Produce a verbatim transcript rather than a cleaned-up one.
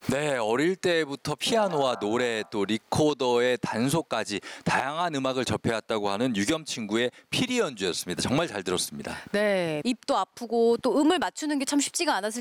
네, 어릴 때부터 피아노와 노래 또 리코더의 단소까지 다양한 음악을 접해왔다고 하는 유겸 친구의 피리 연주였습니다. 정말 잘 들었습니다. 네, 입도 아프고 또 음을 맞추는 게 참 쉽지가 않았을